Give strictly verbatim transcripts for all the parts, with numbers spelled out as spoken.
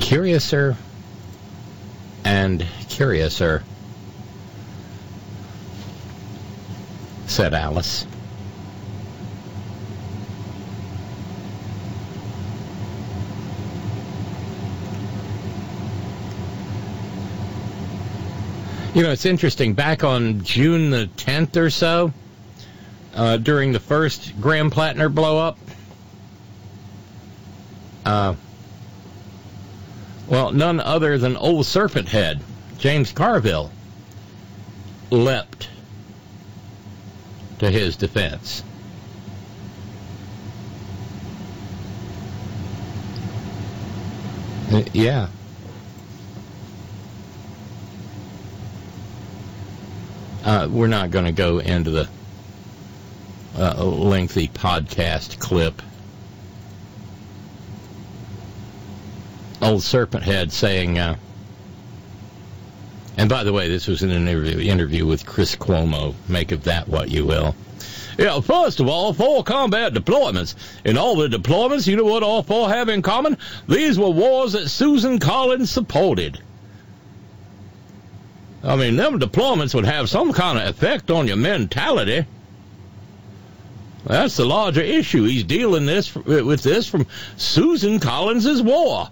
curiouser and curiouser, said Alice. You know, it's interesting. Back on June the tenth or so, uh, during the first Graham Plattner blow-up, uh, well, none other than old Serpent Head, James Carville, leapt to his defense. Uh, yeah. Uh, we're not going to go into the uh, lengthy podcast clip. Old Serpent Head saying, uh, and by the way, this was an interview, interview with Chris Cuomo. Make of that what you will. Yeah, first of all, four combat deployments. In all the deployments, you know what all four have in common? These were wars that Susan Collins supported. I mean, them deployments would have some kind of effect on your mentality. That's the larger issue. He's dealing this with this from Susan Collins's war.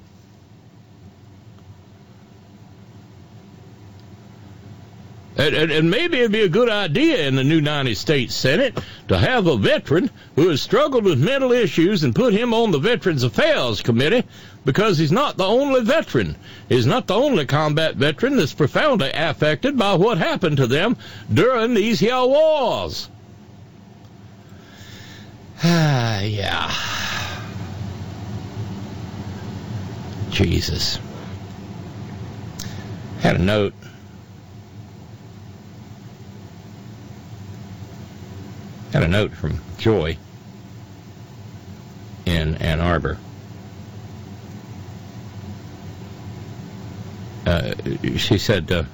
And, and, and maybe it'd be a good idea in the new United States Senate to have a veteran who has struggled with mental issues and put him on the Veterans Affairs Committee, because he's not the only veteran. He's not the only combat veteran that's profoundly affected by what happened to them during these here wars. Ah, yeah. Jesus. Had a note. Had a note from Joy in Ann Arbor. Uh, she said, uh,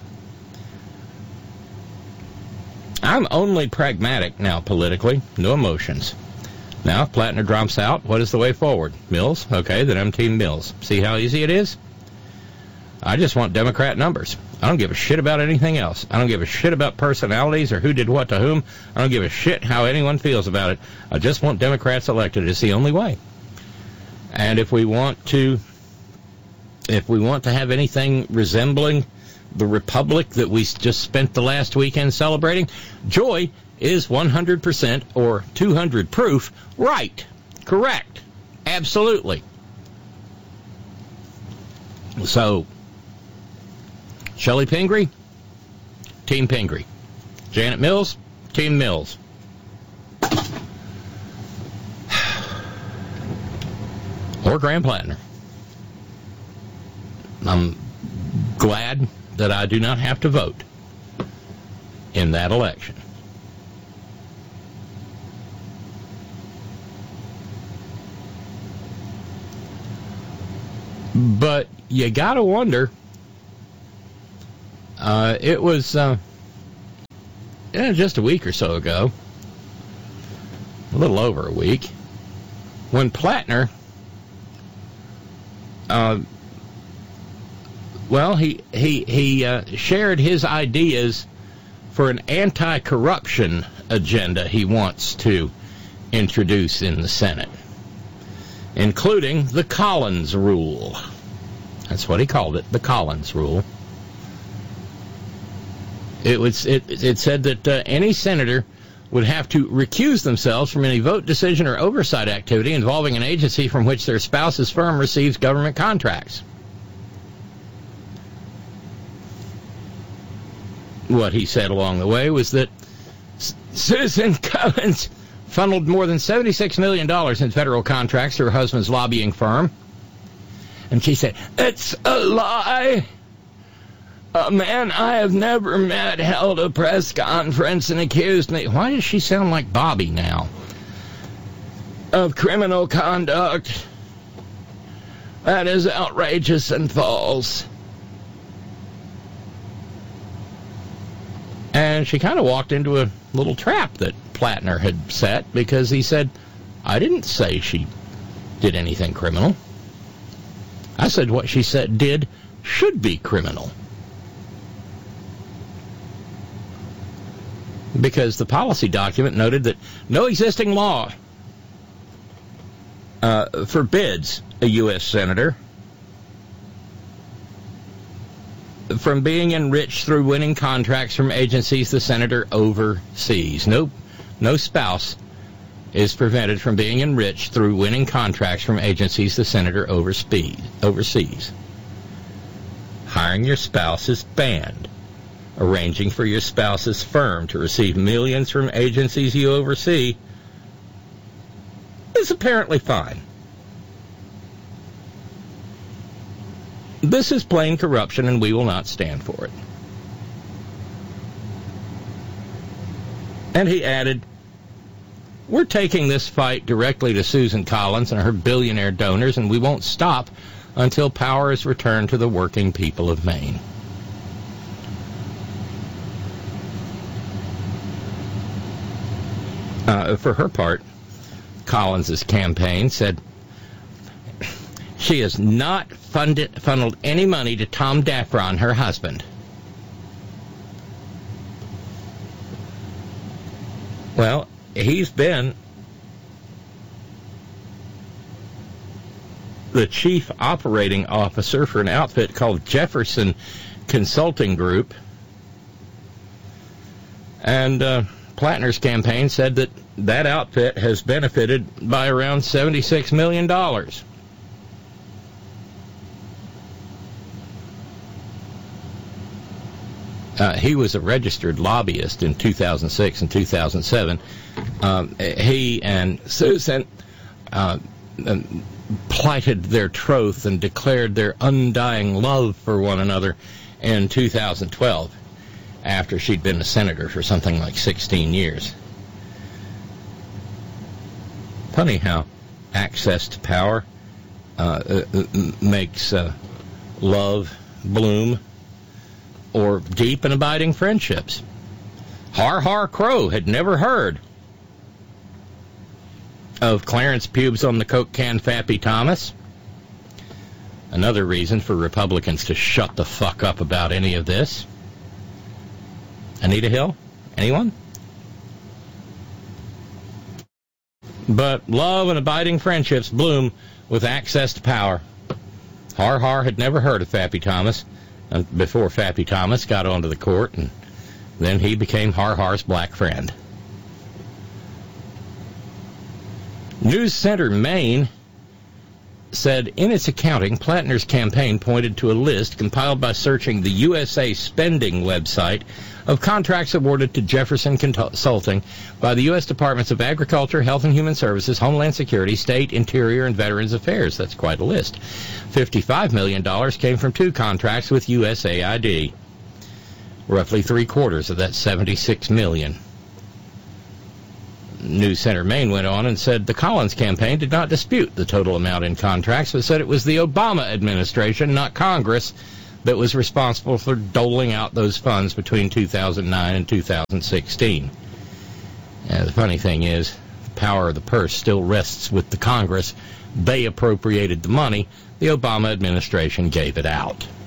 I'm only pragmatic now politically, no emotions. Now, if Plattner drops out, what is the way forward? Mills? Okay, then I'm Team Mills. See how easy it is? I just want Democrat numbers. I don't give a shit about anything else. I don't give a shit about personalities or who did what to whom. I don't give a shit how anyone feels about it. I just want Democrats elected. It's the only way. And if we want to, if we want to have anything resembling the republic that we just spent the last weekend celebrating, Joy is one hundred percent or two hundred proof right. Correct. Absolutely. So, Shelley Pingree, Team Pingree. Janet Mills, Team Mills. Or Graham Plattner. I'm glad that I do not have to vote in that election. But you gotta wonder, uh, it was uh, yeah, just a week or so ago, a little over a week, when Plattner, uh, well, he, he, he uh, shared his ideas for an anti-corruption agenda he wants to introduce in the Senate, including the Collins Rule. That's what he called it, the Collins Rule. It was it, it said that uh, any senator would have to recuse themselves from any vote, decision, or oversight activity involving an agency from which their spouse's firm receives government contracts. What he said along the way was that Susan Collins funneled more than seventy-six million dollars in federal contracts to her husband's lobbying firm. And she said, "It's a lie. A man I have never met held a press conference and accused me." Why does she sound like Bobby now? "Of criminal conduct. That is outrageous and false." And she kind of walked into a little trap that Plattner had set, because he said, "I didn't say she did anything criminal. I said what she said did should be criminal. Because the policy document noted that no existing law uh, forbids a U S senator from being enriched through winning contracts from agencies the senator oversees. No, no spouse is prevented from being enriched through winning contracts from agencies the senator oversees. Hiring your spouse is banned. Arranging for your spouse's firm to receive millions from agencies you oversee is apparently fine. This is plain corruption, and we will not stand for it. And he added, we're taking this fight directly to Susan Collins and her billionaire donors, and we won't stop until power is returned to the working people of Maine. Uh, for her part, Collins' campaign said she has not funded, funneled any money to Tom Daffron, her husband. Well, he's been the chief operating officer for an outfit called Jefferson Consulting Group. And uh, Plattner's campaign said that that outfit has benefited by around seventy-six million dollars. Uh, he was a registered lobbyist in two thousand six and two thousand seven. Um, he and Susan uh, plighted their troth and declared their undying love for one another in two thousand twelve, after she'd been a senator for something like sixteen years. Funny how access to power uh, makes uh, love bloom, or deep and abiding friendships. Har Har Crow had never heard of Clarence Pubes on the Coke can Fappy Thomas. Another reason for Republicans to shut the fuck up about any of this. Anita Hill? Anyone? But love and abiding friendships bloom with access to power. Har Har had never heard of Fappy Thomas before Fappy Thomas got onto the court, and then he became Har Har's black friend. News Center Maine said in its accounting, Plattner's campaign pointed to a list compiled by searching the U S A Spending website of contracts awarded to Jefferson Consulting by the U S Departments of Agriculture, Health and Human Services, Homeland Security, State, Interior, and Veterans Affairs. That's quite a list. fifty-five million dollars came from two contracts with U S A I D. Roughly three-quarters of that seventy-six million dollars. News Center Maine went on and said the Collins campaign did not dispute the total amount in contracts, but said it was the Obama administration, not Congress, that was responsible for doling out those funds between two thousand nine and two thousand sixteen. And the funny thing is, the power of the purse still rests with the Congress. They appropriated the money. The Obama administration gave it out.